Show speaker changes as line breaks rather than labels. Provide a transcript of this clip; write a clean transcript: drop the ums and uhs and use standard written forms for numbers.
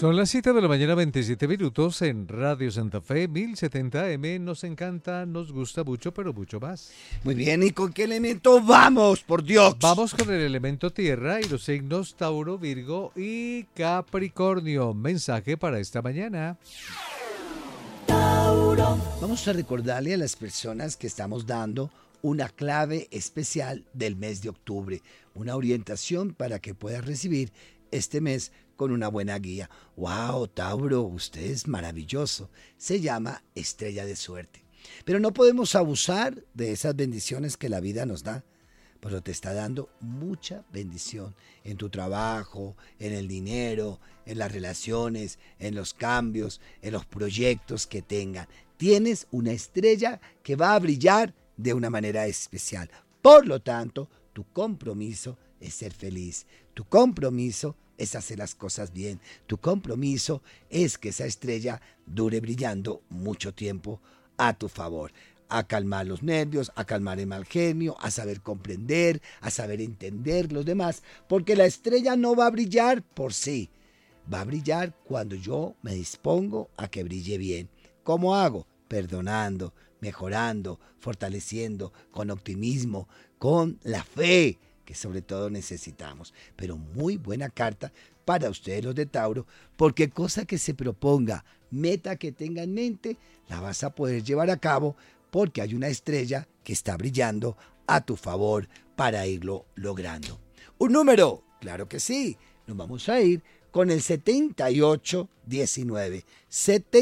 Son las 7 de la mañana, 27 minutos en Radio Santa Fe, 1070M. Nos encanta, nos gusta mucho, pero mucho más.
Muy bien, ¿y con qué elemento vamos, por Dios?
Vamos con el elemento tierra y los signos Tauro, Virgo y Capricornio. Mensaje para esta mañana.
Vamos a recordarle a las personas que estamos dando una clave especial del mes de octubre, una orientación para que puedas recibir este mes con una buena guía. ¡Wow, Tauro! Usted es maravilloso. Se llama estrella de suerte. Pero no podemos abusar de esas bendiciones que la vida nos da. Pero te está dando mucha bendición en tu trabajo, en el dinero, en las relaciones, en los cambios, en los proyectos que tengan. Tienes una estrella que va a brillar de una manera especial. Por lo tanto, tu compromiso es ser feliz. Tu compromiso es hacer las cosas bien. Tu compromiso es que esa estrella dure brillando mucho tiempo a tu favor. A calmar los nervios, a calmar el mal genio, a saber comprender, a saber entender los demás, porque la estrella no va a brillar por sí, va a brillar cuando yo me dispongo a que brille bien. ¿Cómo hago? Perdonando, mejorando, fortaleciendo, con optimismo, con la fe que sobre todo necesitamos. Pero muy buena carta para ustedes los de Tauro, porque cosa que se proponga, meta que tenga en mente, la vas a poder llevar a cabo, porque hay una estrella que está brillando a tu favor para irlo logrando. ¿Un número? Claro que sí. Nos vamos a ir con el 7819.